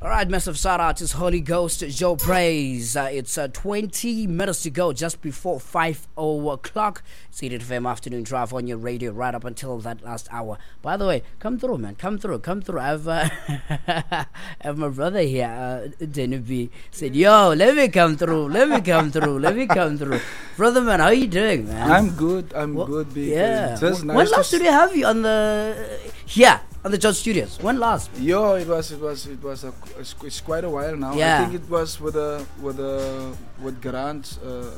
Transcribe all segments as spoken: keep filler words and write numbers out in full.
All right, massive shout out to Holy Ghost Joe Praise. Uh, it's uh, twenty minutes to go, just before five o'clock. It's Hidden F M Afternoon Drive on your radio right up until that last hour. By the way, come through, man. Come through, come through. I have, uh, I have my brother here, uh, Danny B. Said, yo, let me come through. Let me come through. Let me come through. Brother, man, how you doing, man? I'm good. I'm well, good, B. Yeah. Just nice when last did we have you on the... Uh, here, on the Judge Studios? When last? Yo, it was, it was, it was, a, it's, it's quite a while now. Yeah. I think it was with a, with a, with Grant. Uh, uh,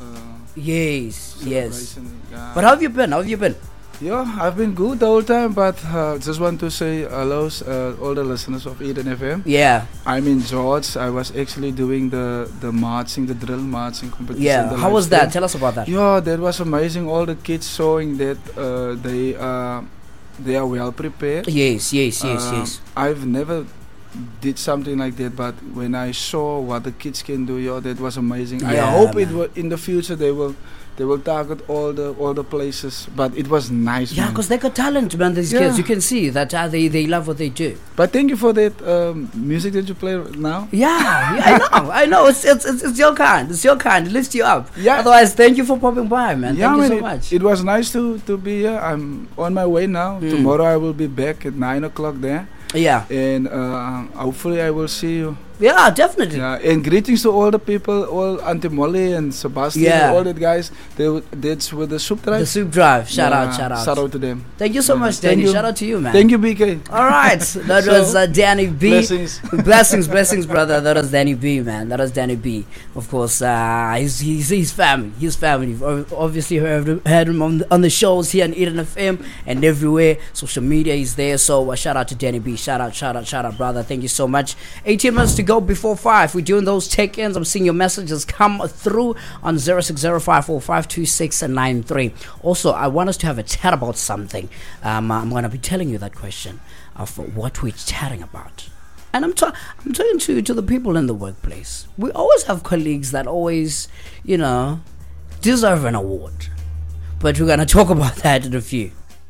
yes, yes. Yeah. But how have you been? How have you been? Yeah, I've been good the whole time, but uh, just want to say hello, uh, all the listeners of Eden F M. Yeah. I'm in George. I was actually doing the, the marching, the drill marching competition. Yeah, how was that? Tell us about that. Yeah, that was amazing. All the kids showing that uh, they uh, they are well prepared. Yes, yes, yes, uh, yes. I've never did something like that, but when I saw what the kids can do, yeah, that was amazing. Yeah, I hope man. it will in the future they will they will target all the all the places, but it was nice. Yeah, because they got talent, man. These Yeah. kids, you can see that uh, they they love what they do. But thank you for that um, music that you play now. Yeah, yeah, I know, I know. It's, it's it's it's your kind. It's your kind. It lifts you up. Yeah. Otherwise, thank you for popping by, man. Yeah, thank man, you so it, much. it was nice to to be here. I'm on my way now. Mm. Tomorrow I will be back at nine o'clock there, yeah, and uh, hopefully I will see you. yeah, definitely. Yeah, and greetings to all the people, all Auntie Molly and Sebastian, Yeah. and all that guys. They w- that's with the soup drive. The soup drive. Shout Yeah, out, shout out. Shout out to them. Thank you so Yeah. much, Thank Danny. you. Shout out to you, man. Thank you, B K. All right, that So, was uh, Danny B. Blessings. blessings, blessings, brother. That was Danny B, man. That was Danny B. Of course, uh, he's, he's his family. His family. You've ob- obviously heard, heard him on the, on the shows here on Eden F M and everywhere. Social media is there. So uh, shout out to Danny B. Shout out, shout out, shout out, brother. Thank you so much. eighteen minutes to go before five. We're doing those check-ins. I'm seeing your messages come through on zero six zero five four five two six nine three. Also, I want us to have a chat about something. Um, I'm going to be telling you that question of what we're chatting about. And I'm, ta- I'm talking to, to the people in the workplace. We always have colleagues that always, you know, deserve an award. But we're going to talk about that in a few.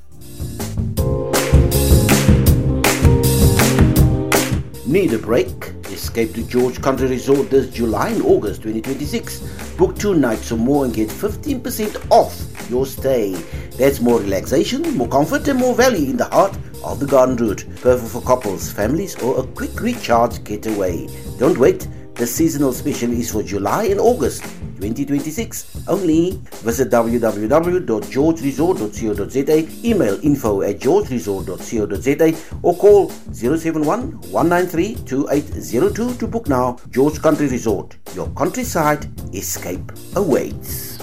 Need a break? Escape to George Country Resort this July and August twenty twenty-six. Book two nights or more and get fifteen percent off your stay. That's more relaxation, more comfort and more value in the heart of the Garden Route. Perfect for couples, families or a quick recharge getaway. Don't wait. The seasonal special is for July and August twenty twenty-six only. Visit w w w dot george resort dot co dot z a, email info at george resort dot co dot z a or call zero seven one, one nine three, two eight zero two to book now. George Country Resort, your countryside escape awaits.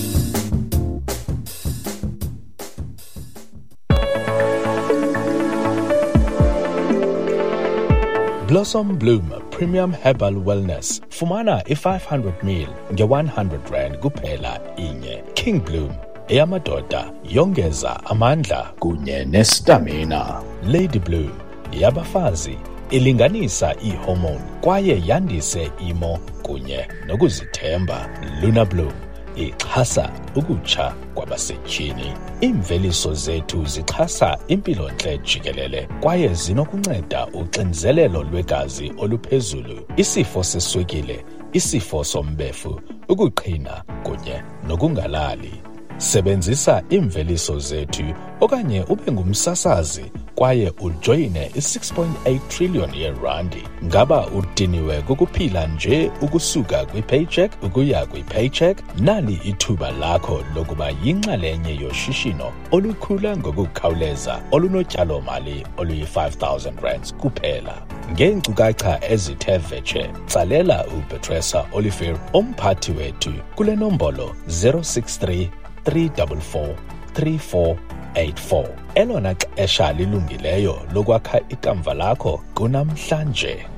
Blossom Bloom Premium Herbal Wellness. Fumana i-five hundred mil nge-one hundred rand kuphela inye. King Bloom eyamadoda yongeza amandla kunye nestamina. Lady Bloom yabafazi ilinganisa ihormone kwaye yandise imo kunye nokuzithemba. Luna Bloom ixhasa ukutsha kwabasetyhini. Iimveliso zethu zixhasa impilontle jikelele kwaye zinokunceda uxinzelelo lwegazi oluphezulu, isifo seswekile, isifo sombefu, ukuqhina kunye nokungalali. Sebenzisa iimveliso zethu okanye ube ngumsasazi kwaye ujoyine i-six point eight trillion yerandi. Ngaba udiniwe kukuphila nje ukusuka kwi-paycheck ukuya kwi-paycheck? Nali ithuba lakho lokuba yinxalenye yoshishino olukhula ngokukhawuleza olunotyalo-mali oluyi-five thousand rands kuphela. Ngeenkcukacha ezithe vetshe, tsalela uPetressa Oliver, umphathi wethu, kule nombolo zero six three, three four four, three four eight four. Elona xesha lilungileyo lokwakha ikamva lakho kunamhlanje.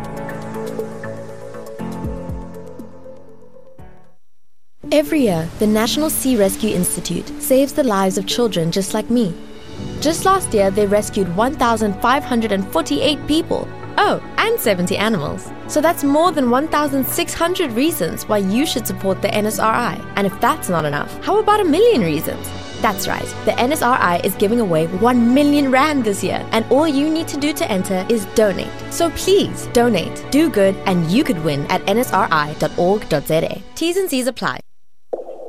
Every year, the National Sea Rescue Institute saves the lives of children just like me. Just last year, they rescued one thousand five hundred forty-eight people. Oh, and seventy animals. So that's more than one thousand six hundred reasons why you should support the N S R I. And if that's not enough, how about a million reasons? That's right, the N S R I is giving away one million rand this year, and all you need to do to enter is donate. So please donate, do good, and you could win at n s r i dot org dot z a. T's and C's apply.